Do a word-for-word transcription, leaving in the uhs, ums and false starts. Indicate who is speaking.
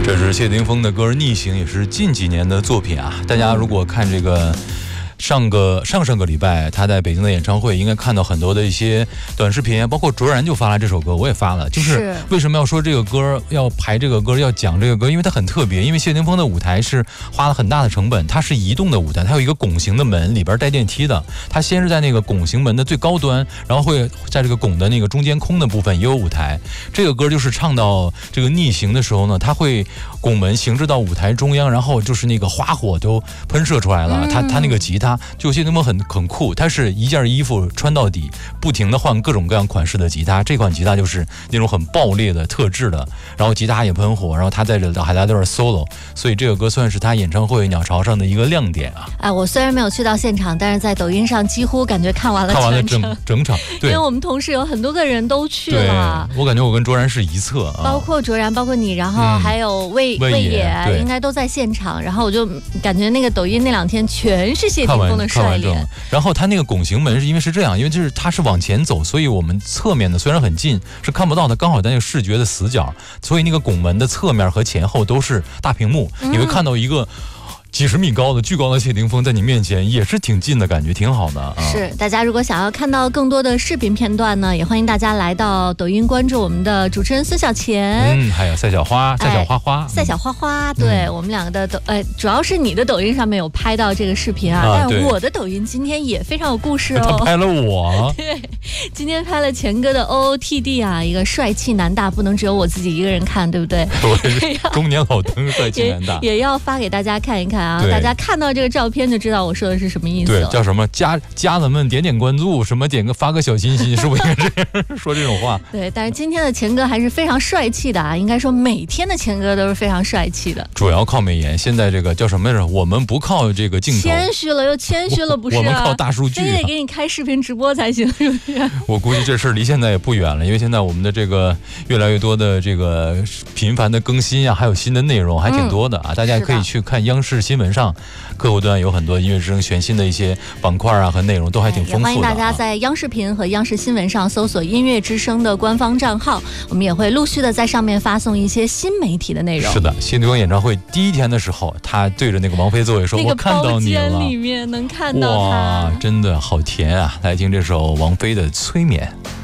Speaker 1: 这是谢霆锋的歌《逆行》，也是近几年的作品啊。大家如果看这个上个上上个礼拜他在北京的演唱会，应该看到很多的一些短视频，包括卓然就发了这首歌，我也发了。就是为什么要说这个歌，要排这个歌，要讲这个歌，因为它很特别。因为谢霆锋的舞台是花了很大的成本，它是移动的舞台，它有一个拱形的门，里边带电梯的。它先是在那个拱形门的最高端，然后会在这个拱的那个中间空的部分也有舞台。这个歌就是唱到这个逆行的时候呢，它会拱门行至到舞台中央，然后就是那个花火都喷射出来了。他他那个吉他。就谢霆锋很很酷，他是一件衣服穿到底，不停的换各种各样款式的吉他。这款吉他就是那种很爆裂的特制的，然后吉他也喷火，然后他在这还来段 solo， 所以这个歌算是他演唱会鸟巢上的一个亮点啊。
Speaker 2: 哎，我虽然没有去到现场，但是在抖音上几乎感觉看完了
Speaker 1: 看完了整整场，对，
Speaker 2: 因为我们同事有很多个人都去了。
Speaker 1: 我感觉我跟卓然是一侧啊，
Speaker 2: 包括卓然，包括你，然后还有魏魏野，应该都在现场。然后我就感觉那个抖音那两天全是谢霆锋的帅脸。
Speaker 1: 然后它那个拱形门是因为是这样，因为就是它是往前走，所以我们侧面的虽然很近是看不到的，刚好在那个视觉的死角，所以那个拱门的侧面和前后都是大屏幕，你会看到一个几十米高的巨高的谢霆锋在你面前，也是挺近的感觉，挺好的啊。
Speaker 2: 是，大家如果想要看到更多的视频片段呢，也欢迎大家来到抖音关注我们的主持人孙小钱，
Speaker 1: 嗯，还有赛小花，赛小花花，
Speaker 2: 赛小花花，对、嗯、我们两个的抖，呃，主要是你的抖音上面有拍到这个视频啊，啊但是我的抖音今天也非常有故事哦。
Speaker 1: 他拍了我，
Speaker 2: 对，今天拍了钱哥的 O O T D 啊，一个帅气男大，不能只有我自己一个人看，对不对？
Speaker 1: 对，中年老登，帅气男大
Speaker 2: 也，也要发给大家看一看啊，大家看到这个照片就知道我说的是什么意思了。
Speaker 1: 对，叫什么家家人们点点关注，什么点个发个小心心，是不是应该这样说这种话？
Speaker 2: 对，但是今天的钱哥还是非常帅气的啊，应该说每天的钱哥都是非常帅气的。
Speaker 1: 主要靠美颜，现在这个叫什么来着？我们不靠这个镜头，
Speaker 2: 谦虚了又谦虚了，不是、啊？
Speaker 1: 我们靠大数据、啊，
Speaker 2: 非得给你开视频直播才行，是不是？
Speaker 1: 我估计这事儿离现在也不远了，因为现在我们的这个越来越多的这个频繁的更新啊，还有新的内容还挺多的啊，嗯、大家可以去看央视新闻上客户端有很多音乐之声全新的一些板块啊和内容，都还挺丰富的、啊。
Speaker 2: 也欢迎大家在央视频和央视新闻上搜索音乐之声的官方账号，我们也会陆续的在上面发送一些新媒体的内容。
Speaker 1: 是的，谢霆锋演唱会第一天的时候，他对着那个王菲座位说：“
Speaker 2: 那个
Speaker 1: 我看到你了。”
Speaker 2: 里面能看到他，
Speaker 1: 哇，真的好甜啊！来听这首王菲的《催眠》。